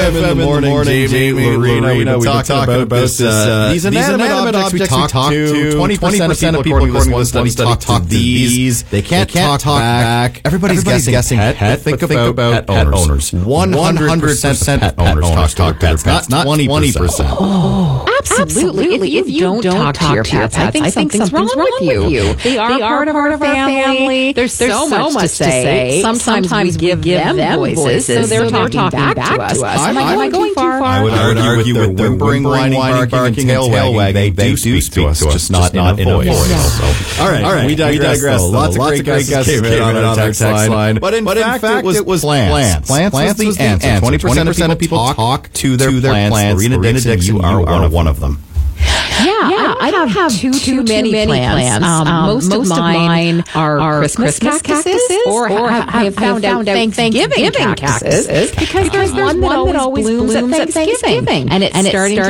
FM in the morning. Jamie, Lorena, we've been talking about these inanimate objects we talk to. 20% of people according to one study talk to these. They can't talk back. Everybody's guessing pet. Think about pet owners. 100% pet owners talk to pets, not 20%. Oh, absolutely. If you don't talk to your pets, I think something's wrong with you. They are part of our family. There's so much to say. Sometimes we give them voices, so they're talking back to us. Am I going too far? I would argue with their whimpering, whining, barking, tail wagging. They do speak to us, just not in a voice. All right. We digress. Lots of great guesses came in on our text line. But in fact, it was plants. Plants was the answer. 20% of people talk to their plants. Lorena Dixon, you are one of them. Yeah, I don't have too many plants. Most of mine are Christmas cactuses, or I have found out Thanksgiving cactuses, because there's one that always blooms at Thanksgiving, and it's starting to